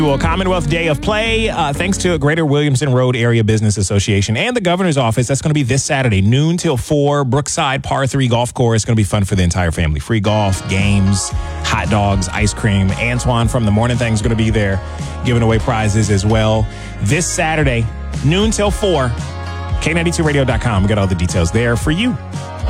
Well, Commonwealth Day of Play, thanks to Greater Williamson Road Area Business Association and the governor's office. That's going to be this Saturday, noon till 4, Brookside Par 3 Golf Course. It's going to be fun for the entire family. Free golf, games, hot dogs, ice cream. Antoine from The Morning Thing is going to be there giving away prizes as well. This Saturday, noon till 4, K92radio.com. We got all the details there for you.